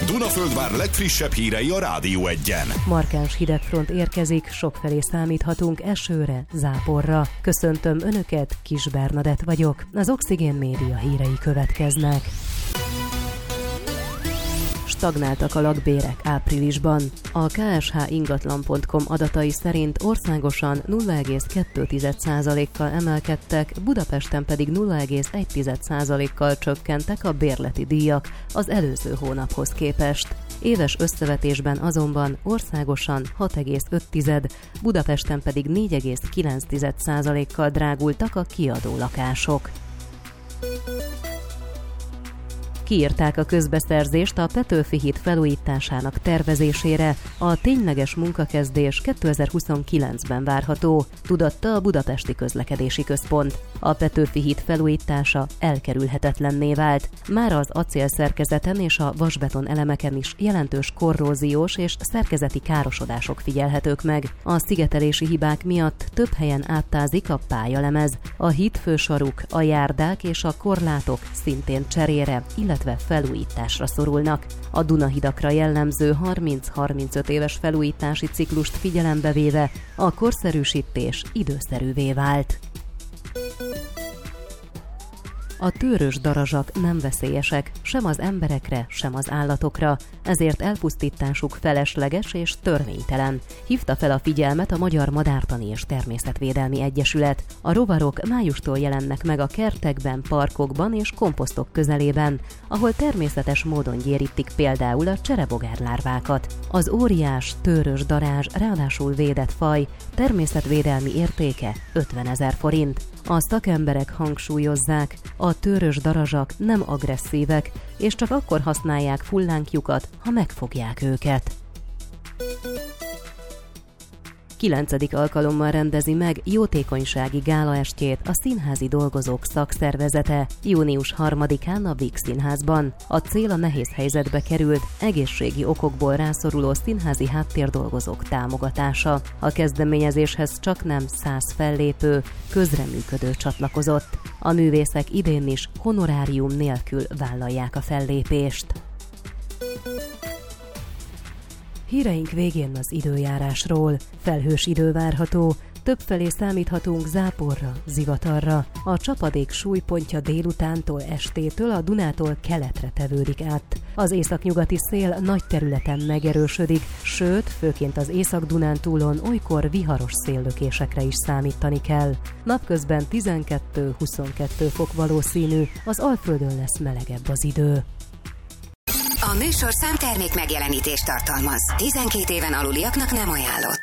Dunaföldvár legfrissebb hírei a Rádió Egyen. Markáns hidegfront érkezik, sokfelé számíthatunk esőre, záporra. Köszöntöm Önöket, Kis Bernadett vagyok. Az Oxigén Média hírei következnek. Stagnáltak a lakbérek áprilisban. A ksh-ingatlan.com adatai szerint országosan 0,2%-kal emelkedtek, Budapesten pedig 0,1%-kal csökkentek a bérleti díjak az előző hónaphoz képest. Éves összevetésben azonban országosan 6,5%, Budapesten pedig 4,9%-kal drágultak a kiadó lakások. Kiírták a közbeszerzést a Petőfi híd felújításának tervezésére. A tényleges munkakezdés 2029-ben várható, tudatta a Budapesti Közlekedési Központ. A Petőfi híd felújítása elkerülhetetlenné vált. Már az acélszerkezeten és a vasbeton elemeken is jelentős korróziós és szerkezeti károsodások figyelhetők meg. A szigetelési hibák miatt több helyen áttázik a pályalemez. A hídfősaruk, a járdák és a korlátok szintén cserére, illetve felújításra szorulnak. A Dunahidakra jellemző 30-35 éves felújítási ciklust figyelembe véve a korszerűsítés időszerűvé vált. A tőrös darazsak nem veszélyesek sem az emberekre, sem az állatokra, ezért elpusztításuk felesleges és törvénytelen. Hívta fel a figyelmet a Magyar Madártani és Természetvédelmi Egyesület. A rovarok májustól jelennek meg a kertekben, parkokban és komposztok közelében, ahol természetes módon gyérítik például a cserebogárlárvákat. Az óriás, tőrös darázs ráadásul védett faj, természetvédelmi értéke 50 000 forint. A szakemberek hangsúlyozzák, a tőrös darazsak nem agresszívek, és csak akkor használják fullánkjukat, ha megfogják őket. 9. alkalommal rendezi meg jótékonysági gálaestjét a Színházi Dolgozók Szakszervezete június 3-án a Víg Színházban. A cél a nehéz helyzetbe került, egészségi okokból rászoruló színházi háttérdolgozók támogatása. A kezdeményezéshez csaknem 100 fellépő, közreműködő csatlakozott. A művészek idén is honorárium nélkül vállalják a fellépést. Híreink végén az időjárásról. Felhős idő várható, többfelé számíthatunk záporra, zivatarra. A csapadék súlypontja délutántól estétől a Dunától keletre tevődik át. Az északnyugati szél nagy területen megerősödik, sőt, főként az Észak-Dunántúlon olykor viharos széllökésekre is számítani kell. Napközben 12-22 fok valószínű, az Alföldön lesz melegebb az idő. A műsorszám termék megjelenítést tartalmaz. 12 éven aluliaknak nem ajánlott.